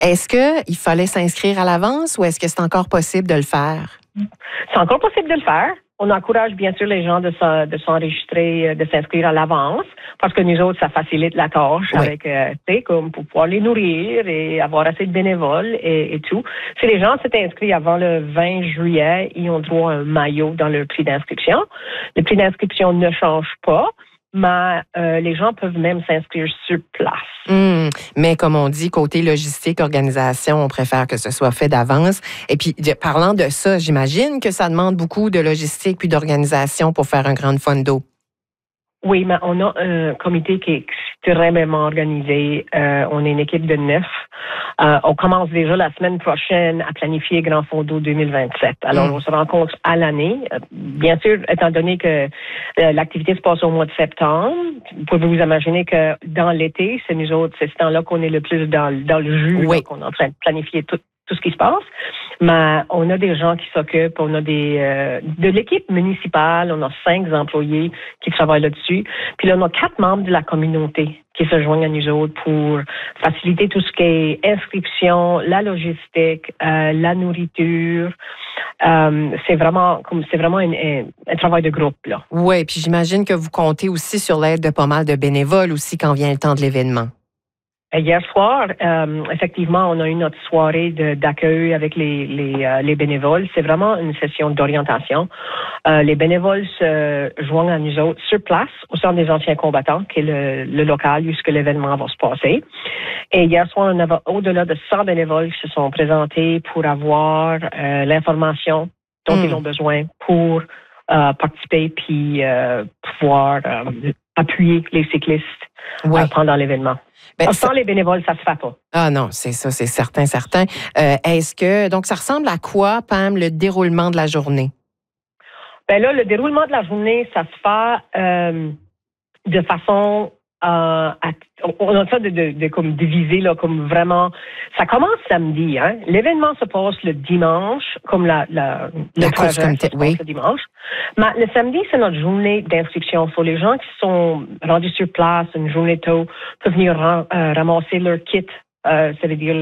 Est-ce qu'il fallait s'inscrire à l'avance ou est-ce que c'est encore possible de le faire? C'est encore possible de le faire. On encourage bien sûr les gens de s'enregistrer, de s'inscrire à l'avance, parce que nous autres, ça facilite la tâche avec, tu sais, comme pour pouvoir les nourrir et avoir assez de bénévoles et tout. Si les gens s'étaient inscrits avant le 20 juillet, ils ont droit à un maillot dans leur prix d'inscription. Le prix d'inscription ne change pas, mais les gens peuvent même s'inscrire sur place. Mais comme on dit, côté logistique, organisation, on préfère que ce soit fait d'avance. Et puis, parlant de ça, j'imagine que ça demande beaucoup de logistique puis d'organisation pour faire un grand fundo. Oui, mais on a un comité qui est extrêmement organisé. On est une équipe de 9. On commence déjà la semaine prochaine à planifier Grand Fondo 2027. Alors, on se rencontre à l'année. Bien sûr, étant donné que l'activité se passe au mois de septembre, vous pouvez vous imaginer que dans l'été, c'est nous autres, c'est ce temps-là qu'on est le plus dans le jus, qu'on est en train de planifier tout ce qui se passe. Mais on a des gens qui s'occupent, on a de l'équipe municipale, on a 5 employés qui travaillent là-dessus. Puis là, on a 4 membres de la communauté qui se joignent à nous autres pour faciliter tout ce qui est inscription, la logistique, la nourriture. C'est vraiment un travail de groupe, là. Oui, puis j'imagine que vous comptez aussi sur l'aide de pas mal de bénévoles aussi quand vient le temps de l'événement. Hier soir, effectivement, on a eu notre soirée d'accueil avec les bénévoles. C'est vraiment une session d'orientation. Les bénévoles se joignent à nous autres sur place, au centre des anciens combattants, qui est le local où l'événement va se passer. Et hier soir, on avait au-delà de 100 bénévoles qui se sont présentés pour avoir l'information dont ils ont besoin pour participer puis pouvoir appuyer les cyclistes pendant l'événement. Sans les bénévoles, ça se fait pas. Ah non, c'est ça, c'est certain. Donc, ça ressemble à quoi, Pam, le déroulement de la journée? Ben là, le déroulement de la journée, ça se fait de façon on a ça de comme diviser là, comme vraiment. Ça commence samedi, hein. L'événement se passe le dimanche, comme le trajet se passe le dimanche. Mais le samedi, c'est notre journée d'inscription. Pour les gens qui sont rendus sur place une journée tôt, peuvent venir ramasser leur kit. Ça veut dire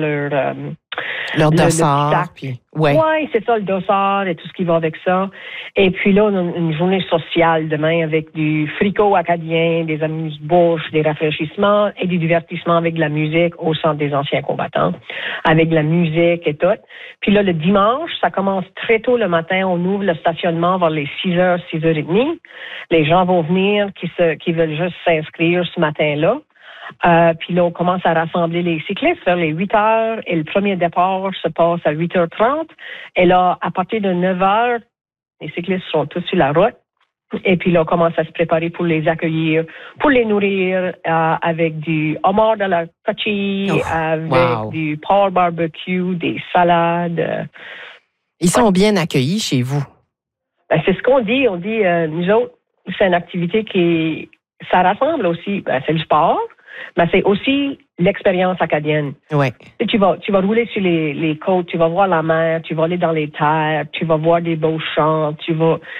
leur dossard. Oui, c'est ça, le dossard et tout ce qui va avec ça. Et puis là, on a une journée sociale demain avec du fricot acadien, des amuse-bouches, des rafraîchissements et du divertissement avec de la musique au centre des anciens combattants, avec de la musique et tout. Puis là, le dimanche, ça commence très tôt le matin. On ouvre le stationnement vers les 6h, 6h30. Les gens vont venir qui veulent juste s'inscrire ce matin-là. Puis là, on commence à rassembler les cyclistes vers les 8 heures et le premier départ se passe à 8h30. Et là, à partir de 9 heures, les cyclistes sont tous sur la route. Et puis là, on commence à se préparer pour les accueillir, pour les nourrir avec du homard de la cochille, avec du pork barbecue, des salades. Ils sont bien accueillis chez vous. Ben, c'est ce qu'on dit. On dit, nous autres, c'est une activité ça rassemble aussi. Ben, c'est le sport. Mais c'est aussi l'expérience acadienne. Ouais. Tu vas rouler sur les côtes, tu vas voir la mer, tu vas aller dans les terres, tu vas voir des beaux champs, tu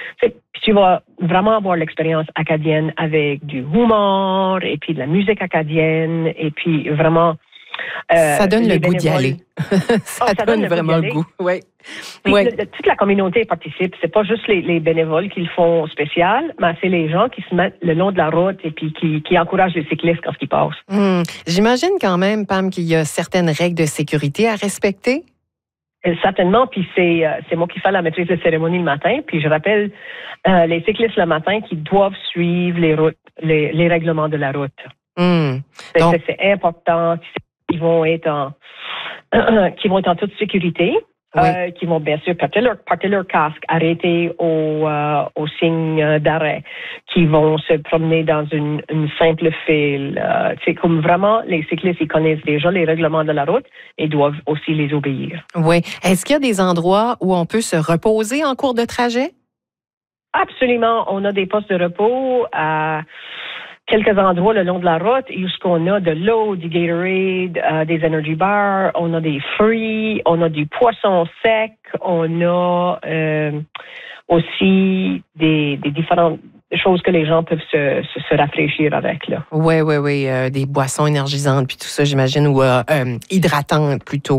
vas vraiment avoir l'expérience acadienne avec du humour et puis de la musique acadienne et puis vraiment... ça donne le goût d'y aller. ça donne vraiment le goût. Oui. Toute la communauté participe. C'est pas juste les bénévoles qui le font spécial, mais c'est les gens qui se mettent le long de la route et puis qui encouragent les cyclistes quand ils passent. J'imagine quand même, Pam, qu'il y a certaines règles de sécurité à respecter. Certainement, puis c'est moi qui fais la maîtrise de cérémonie le matin, puis je rappelle les cyclistes le matin qui doivent suivre les règlements de la route. C'est important. Qui vont être en toute sécurité, qui vont bien sûr porter leur casque, arrêter au signe d'arrêt, qui vont se promener dans une simple file. C'est comme vraiment, les cyclistes, ils connaissent déjà les règlements de la route et doivent aussi les obéir. Oui. Est-ce qu'il y a des endroits où on peut se reposer en cours de trajet? Absolument. On a des postes de repos à quelques endroits le long de la route, où on a de l'eau, du Gatorade, des energy bars, on a des fruits, on a du poisson sec, on a aussi des différentes choses que les gens peuvent se rafraîchir avec, là. Oui. Des boissons énergisantes, puis tout ça, j'imagine, ou hydratantes plutôt.